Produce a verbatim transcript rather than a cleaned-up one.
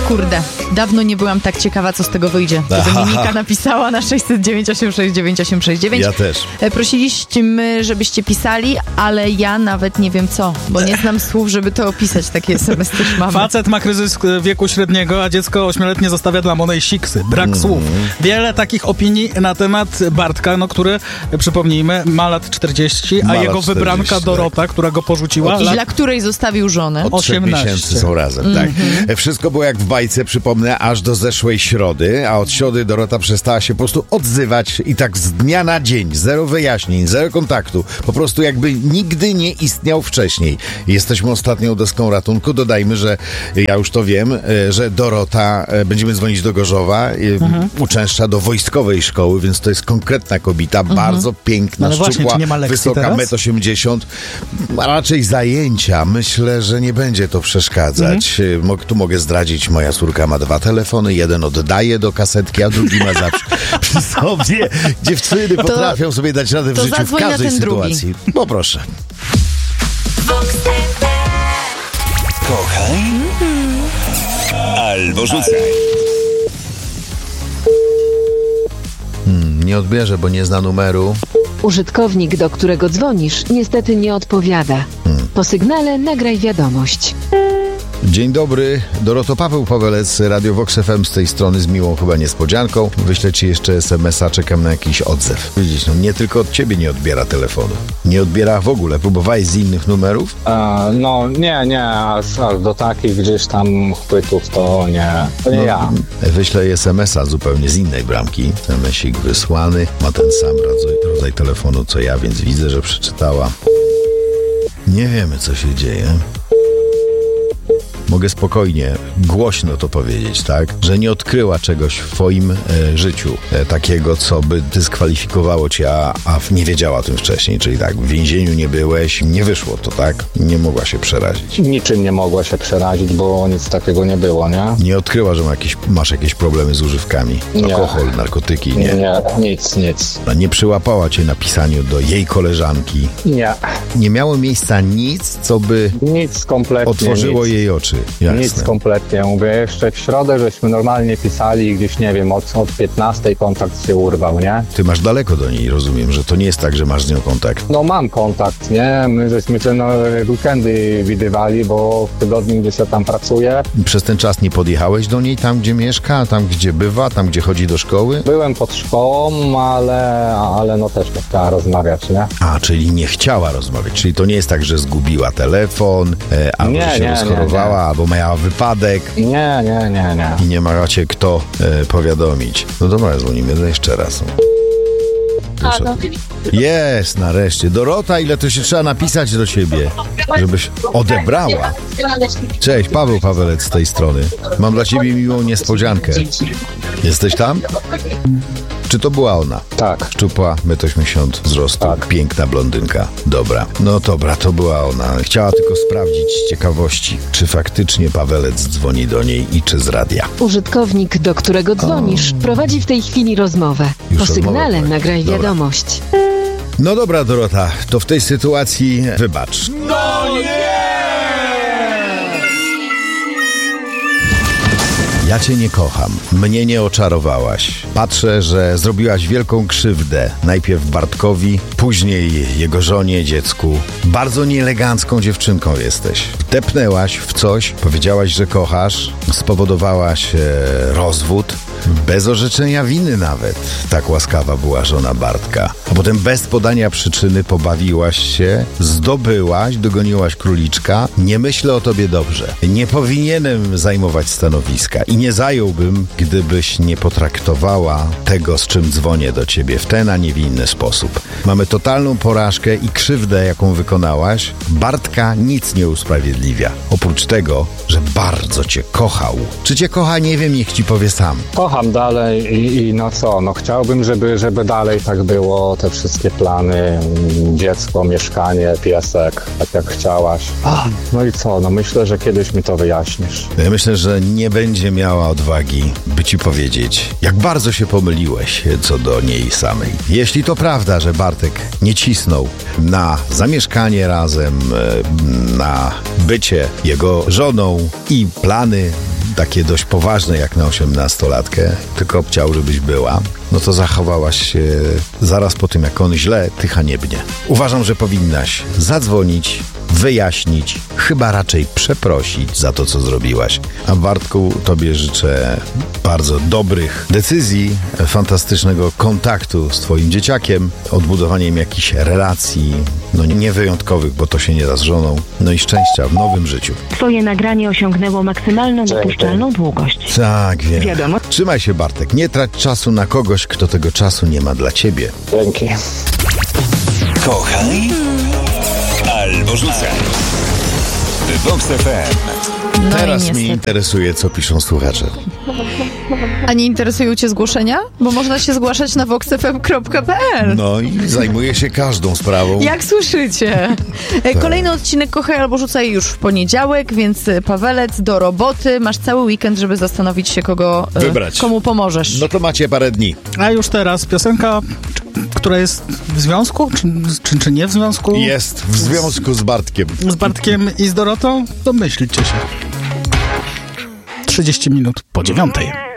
Kurde, dawno nie byłam tak ciekawa, co z tego wyjdzie. To Dominika napisała na sześćset dziewięć osiem sześć dziewięć osiem sześć dziewięć. Ja też. Prosiliśmy, żebyście pisali, ale ja nawet nie wiem co, bo nie znam słów, żeby to opisać. Takie es em es też mamy. Facet ma kryzys wieku średniego, a dziecko ośmioletnie zostawia dla młodej siksy. Brak mm. słów. Wiele takich opinii na temat Bartka, no który, przypomnijmy, ma lat czterdzieści, ma a lat jego czterdzieści, Dorota, tak. Dorota, która go porzuciła. I lat... dla której zostawił żonę. Od trzech miesięcy są razem, tak. Mm-hmm. Wszystko było jak w bajce, przypomnę, aż do zeszłej środy, a od środy Dorota przestała się po prostu odzywać i tak z dnia na dzień, zero wyjaśnień, zero kontaktu, po prostu jakby nigdy nie istniał wcześniej. Jesteśmy ostatnią deską ratunku, dodajmy, że ja już to wiem, że Dorota, będziemy dzwonić do Gorzowa, mm-hmm. uczęszcza do wojskowej szkoły, więc to jest konkretna kobieta, mm-hmm. bardzo piękna, no szczupła, właśnie, nie ma wysoka, metr osiemdziesiąt, a raczej zajęcia. Myślę, że nie będzie to przeszkadzać. Mm-hmm. Tu mogę zdradzić, moja córka ma dwa telefony, jeden oddaje do kasetki, a drugi ma zawsze przy sobie. Dziewczyny to, potrafią sobie dać radę w życiu w każdej sytuacji. Drugi. Bo proszę. Kochaj mm-hmm. albo rzucaj. Hmm, nie odbierze, bo nie zna numeru. Użytkownik, do którego dzwonisz, niestety nie odpowiada. Hmm. Po sygnale nagraj wiadomość. Dzień dobry, Doroto, Paweł Pawelec, Radio Vox F M z tej strony, z miłą chyba niespodzianką. Wyślę ci jeszcze es em es a, czekam na jakiś odzew. Widzisz, no nie tylko od ciebie nie odbiera telefonu. Nie odbiera w ogóle. Próbowałeś z innych numerów? E, no nie, nie, aż, aż do takich gdzieś tam chwytów to nie, to nie no, ja. Wyślę es em es a zupełnie z innej bramki. es em esik wysłany, ma ten sam rodzaj, rodzaj telefonu co ja, więc widzę, że przeczytała. Nie wiemy, co się dzieje. Mogę spokojnie, głośno to powiedzieć, tak? Że nie odkryła czegoś w twoim e, życiu e, takiego, co by dyskwalifikowało cię, a, a nie wiedziała o tym wcześniej. Czyli tak, w więzieniu nie byłeś, nie wyszło to, tak? Nie mogła się przerazić. Niczym nie mogła się przerazić, bo nic takiego nie było, nie? Nie odkryła, że ma jakieś, masz jakieś problemy z używkami? Nie. Alkohol, narkotyki, nie? Nie, nic, nic. Nie przyłapała cię na pisaniu do jej koleżanki? Nie. Nie miało miejsca nic, co by nic kompletnie otworzyło nic. jej oczy. Jasne. Nic kompletnie. Mówię, jeszcze w środę żeśmy normalnie pisali i gdzieś, nie wiem, od, od piętnastej kontakt się urwał, nie? Ty masz daleko do niej, rozumiem, że to nie jest tak, że masz z nią kontakt. No mam kontakt, nie? My żeśmy się no, weekendy widywali, bo w tygodniu, gdzie się tam pracuje. Przez ten czas nie podjechałeś do niej tam, gdzie mieszka, tam, gdzie bywa, tam, gdzie chodzi do szkoły? Byłem pod szkołą, ale, ale no też nie chciała rozmawiać, nie? A, czyli nie chciała rozmawiać. Czyli to nie jest tak, że zgubiła telefon, e, albo nie, że się nie, rozchorowała, nie, nie. albo miała wypadek. Nie, nie, nie, nie. I nie macie kto e, powiadomić. No dobra, dzwonimy jeszcze raz. Halo. Jest, nareszcie. Dorota, ile to się trzeba napisać do ciebie, żebyś odebrała. Cześć, Paweł Pawelec z tej strony. Mam dla ciebie miłą niespodziankę. Jesteś tam? Czy to była ona? Tak. Szczupła, metr osiemdziesiąt wzrostu, tak. Piękna blondynka. Dobra. No dobra, to była ona. Chciała tylko sprawdzić z ciekawości, czy faktycznie Pawelec dzwoni do niej i czy z radia. Użytkownik, do którego dzwonisz, o. prowadzi w tej chwili rozmowę. Już po sygnale rozmowę, tak. nagraj Dobra. wiadomość. No dobra, Dorota, to w tej sytuacji wybacz. No nie! Ja cię nie kocham, mnie nie oczarowałaś. Patrzę, że zrobiłaś wielką krzywdę. Najpierw Bartkowi, później jego żonie, dziecku. Bardzo nieelegancką dziewczynką jesteś. Wdepnęłaś w coś, powiedziałaś, że kochasz, spowodowałaś e, rozwód. Bez orzeczenia winy nawet. Tak łaskawa była żona Bartka. A potem bez podania przyczyny pobawiłaś się, zdobyłaś, dogoniłaś króliczka. Nie myślę o tobie dobrze. Nie powinienem zajmować stanowiska i nie zająłbym, gdybyś nie potraktowała tego, z czym dzwonię do ciebie w ten, a nie w inny sposób. Mamy totalną porażkę i krzywdę, jaką wykonałaś. Bartka nic nie usprawiedliwia. Oprócz tego, że bardzo cię kochał. Czy cię kocha, nie wiem, niech ci powie sam. Kocham dalej i, i no co, no chciałbym, żeby, żeby dalej tak było, te wszystkie plany, dziecko, mieszkanie, piesek, tak jak chciałaś. Ach, no i co, no myślę, że kiedyś mi to wyjaśnisz. Ja myślę, że nie będzie miała odwagi, by ci powiedzieć, jak bardzo się pomyliłeś co do niej samej. Jeśli to prawda, że Bartek nie cisnął na zamieszkanie razem, na bycie jego żoną i plany takie dość poważne jak na osiemnastolatkę, tylko chciał, żebyś była, no to zachowałaś się zaraz po tym, jak on źle, ty haniebnie. Uważam, że powinnaś zadzwonić, wyjaśnić, chyba raczej przeprosić za to, co zrobiłaś. A Bartku, tobie życzę bardzo dobrych decyzji, fantastycznego kontaktu z twoim dzieciakiem, odbudowaniem jakichś relacji, no nie wyjątkowych, bo to się nie da z żoną, no i szczęścia w nowym życiu. Twoje nagranie osiągnęło maksymalną dopuszczalną długość. Tak, wiem. Wiadomo. Trzymaj się, Bartek, nie trać czasu na kogoś, kto tego czasu nie ma dla ciebie. Dzięki. Kochaj albo rzucaj. Vox F M. No Teraz i mnie niestety. interesuje, co piszą słuchacze. A nie interesują cię zgłoszenia? Bo można się zgłaszać na vox f m kropka p l. No i zajmuję się każdą sprawą. Jak słyszycie? E, Kolejny odcinek Kochaj albo Rzucaj już w poniedziałek, więc e, Pawelec, do roboty. Masz cały weekend, żeby zastanowić się, kogo, e, Wybrać. komu pomożesz. No to macie parę dni. A już teraz piosenka, która jest w związku, czy, czy, czy nie w związku? Jest w związku z Bartkiem. Z Bartkiem i z Dorotą? Domyślcie się. trzydzieści minut po dziewiątej.